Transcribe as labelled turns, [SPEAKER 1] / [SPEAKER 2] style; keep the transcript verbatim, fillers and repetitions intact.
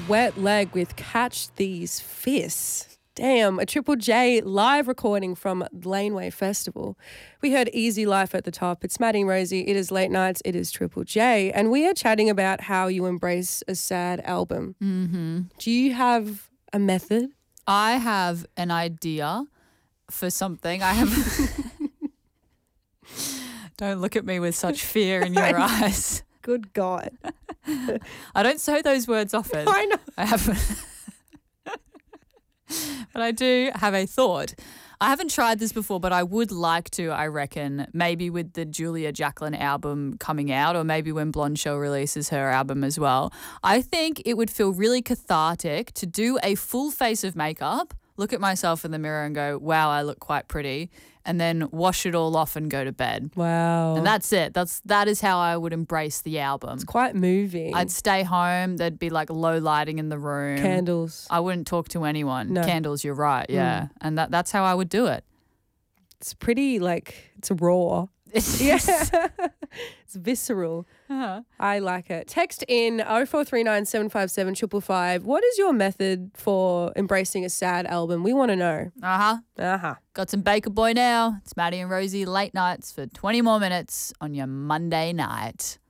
[SPEAKER 1] Wet Leg with Catch These Fists. Damn, a Triple J live recording from Laneway Festival. We heard Easy Life at the top. It's Maddie and Rosie. It is Late Nights. It is Triple J. And we are chatting about how you embrace a sad album.
[SPEAKER 2] Mm-hmm.
[SPEAKER 1] Do you have a method?
[SPEAKER 2] I have an idea for something. I have... Don't look at me with such fear in your eyes.
[SPEAKER 1] Good God.
[SPEAKER 2] I don't say those words often.
[SPEAKER 1] I know.
[SPEAKER 2] I have... But I do have a thought. I haven't tried this before, but I would like to, I reckon, maybe with the Julia Jacqueline album coming out, or maybe when Blonde Shell releases her album as well. I think it would feel really cathartic to do a full face of makeup, look at myself in the mirror and go, wow, I look quite pretty, and then wash it all off and go to bed.
[SPEAKER 1] Wow.
[SPEAKER 2] And that's it. That's that is how I would embrace the album.
[SPEAKER 1] It's quite moving.
[SPEAKER 2] I'd stay home. There'd be like low lighting in the room.
[SPEAKER 1] Candles.
[SPEAKER 2] I wouldn't talk to anyone.
[SPEAKER 1] No.
[SPEAKER 2] Candles, you're right, yeah.
[SPEAKER 1] Mm.
[SPEAKER 2] And that that's how I would do it.
[SPEAKER 1] It's pretty, like, it's raw. Yeah. It's visceral.
[SPEAKER 2] Uh-huh.
[SPEAKER 1] I like it. Text in oh four three nine, seven five seven, five five five. What is your method for embracing a sad album? We want to know.
[SPEAKER 2] Uh-huh.
[SPEAKER 1] Uh-huh.
[SPEAKER 2] Got some Baker Boy now. It's Maddie and Rosie Late Nights for twenty more minutes on your Monday night.